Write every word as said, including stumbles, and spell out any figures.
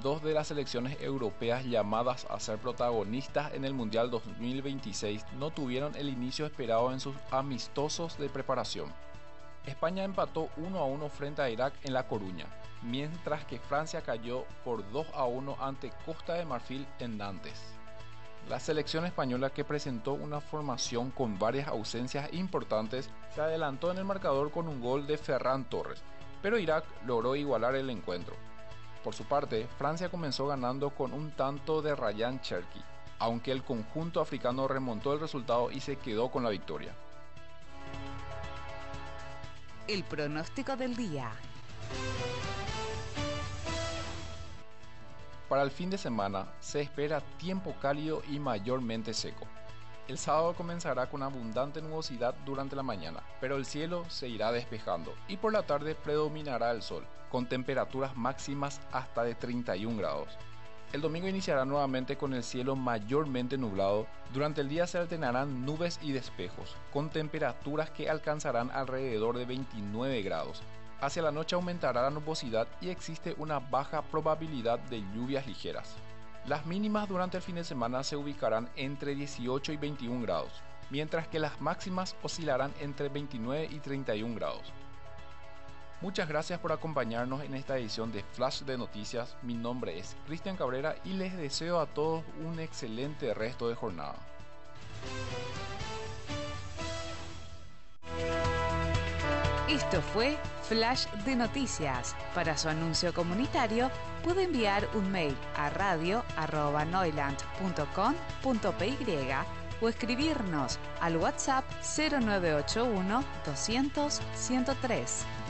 dos de las selecciones europeas llamadas a ser protagonistas en el Mundial dos mil veintiséis no tuvieron el inicio esperado en sus amistosos de preparación. España empató uno a uno frente a Irak en La Coruña, mientras que Francia cayó por dos a uno ante Costa de Marfil en Nantes. La selección española, que presentó una formación con varias ausencias importantes, se adelantó en el marcador con un gol de Ferran Torres, pero Irak logró igualar el encuentro. Por su parte, Francia comenzó ganando con un tanto de Ryan Cherki, aunque el conjunto africano remontó el resultado y se quedó con la victoria. El pronóstico del día. Para el fin de semana se espera tiempo cálido y mayormente seco. El sábado comenzará con abundante nubosidad durante la mañana, pero el cielo se irá despejando y por la tarde predominará el sol, con temperaturas máximas hasta de treinta y un grados. El domingo iniciará nuevamente con el cielo mayormente nublado. Durante el día se alternarán nubes y despejos, con temperaturas que alcanzarán alrededor de veintinueve grados. Hacia la noche aumentará la nubosidad y existe una baja probabilidad de lluvias ligeras. Las mínimas durante el fin de semana se ubicarán entre dieciocho y veintiún grados, mientras que las máximas oscilarán entre veintinueve y treinta y un grados. Muchas gracias por acompañarnos en esta edición de Flash de Noticias. Mi nombre es Cristian Cabrera y les deseo a todos un excelente resto de jornada. Esto fue Flash de Noticias. Para su anuncio comunitario puede enviar un mail a radio arroba noiland punto com punto py o escribirnos al WhatsApp cero nueve ocho uno doscientos ciento tres.